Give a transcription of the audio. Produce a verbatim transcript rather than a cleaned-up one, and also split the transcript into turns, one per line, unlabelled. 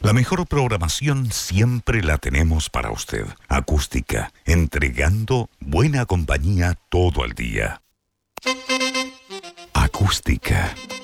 La mejor programación siempre la tenemos para usted. Acústica, entregando buena compañía todo el día. Acústica.